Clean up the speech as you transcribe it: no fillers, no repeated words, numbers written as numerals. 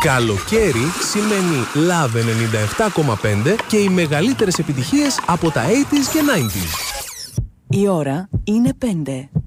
Καλοκαίρι σημαίνει Love 97,5 και οι μεγαλύτερες επιτυχίες από τα 80s και 90s. Η ώρα είναι 5.